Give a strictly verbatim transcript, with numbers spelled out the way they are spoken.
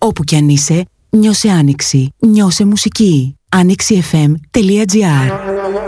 Όπου κι αν είσαι, νιώσε άνοιξη. Νιώσε μουσική. άνοιξι εφ εμ τελεία τζι άρ.